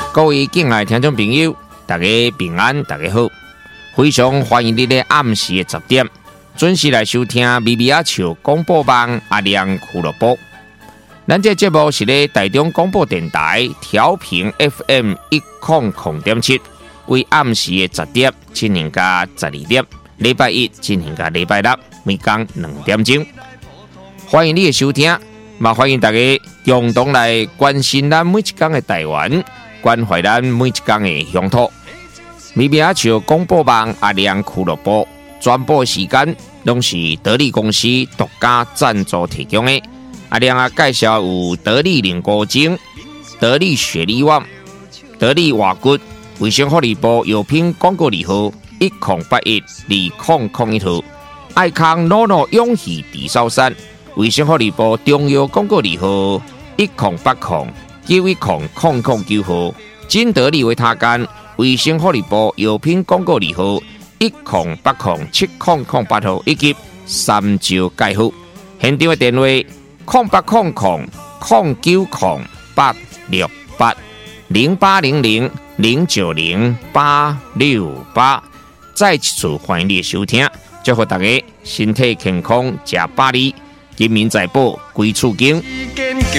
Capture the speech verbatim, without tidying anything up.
各位敬爱听众朋友，大家平安，大家好！非常欢迎你在暗时的十点准时来收听咪咪仔笑广播网阿亮俱乐部。咱这节目是咧台中广播电台调频 F M 一零零点七，为暗时的十点进行到十二点，礼拜一进行到礼拜六，每天两点钟。欢迎你的收听，也欢迎大家共同来关心咱每一天的台湾，关怀咱每一天的乡土。咪咪仔笑广播网阿亮俱乐部转播时间，拢是得力公司独家赞助提供的。阿亮啊，介绍有得力凝固精、得力雪力旺、得力瓦骨、卫生福利部药品广告字号一零八一二零零一号，爱康诺诺永续地sau山，卫生福利部中药广告字号一零八零九一零零零九号，金得力维他干，卫生福利部药品广告字号一零八零七零零八号，以及三招介护。现场的电话。空八空空空九空八六八零八零零零九零八六八，再一次欢迎你的收听，祝福大家身体健康，吃百里，金民财宝归厝经。